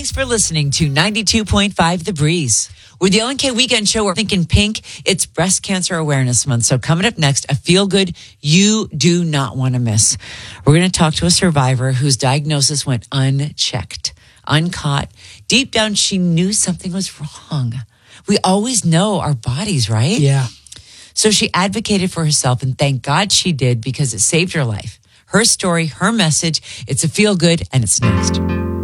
Thanks for listening to 92.5 The Breeze. With the LNK Weekend Show, we're thinking pink. It's Breast Cancer Awareness Month. So coming up next, a feel-good you do not want to miss. We're going to talk to a survivor whose diagnosis went unchecked, uncaught. Deep down, she knew something was wrong. We always know our bodies, right? Yeah. So she advocated for herself, and thank God she did, because it saved her life. Her story, her message, it's a feel-good, and it's next.